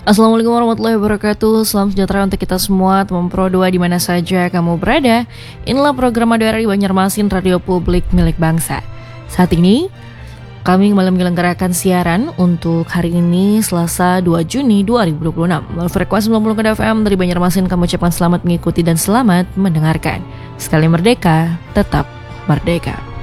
Assalamualaikum warahmatullahi wabarakatuh. Salam sejahtera untuk kita semua, teman Pro 2 di mana saja kamu berada. Inilah program ADRI Banjarmasin, radio publik milik bangsa. Saat ini kami kembali menyelenggarakan siaran untuk hari ini Selasa 2 Juni 2026 melalui frekuensi 90 FM dari Banjarmasin. Kami ucapkan selamat mengikuti dan selamat mendengarkan. Sekali merdeka, tetap merdeka.